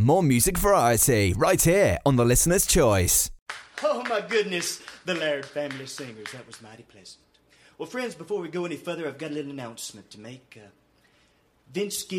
More music variety right here on The Listener's Choice. Oh, my goodness, the Laird Family Singers. That was mighty pleasant. Well, friends, before we go any further, I've got a little announcement to make. Vince